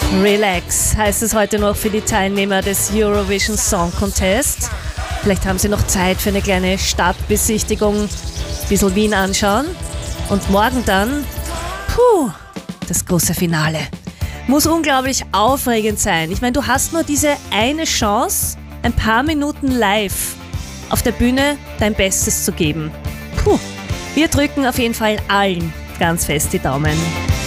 Relax heißt es heute noch für die Teilnehmer des Eurovision Song Contest. Vielleicht haben sie noch Zeit für eine kleine Stadtbesichtigung, ein bisschen Wien anschauen. Und morgen dann, das große Finale. Muss unglaublich aufregend sein. Ich meine, du hast nur diese eine Chance, ein paar Minuten live auf der Bühne dein Bestes zu geben. Wir drücken auf jeden Fall allen ganz fest die Daumen.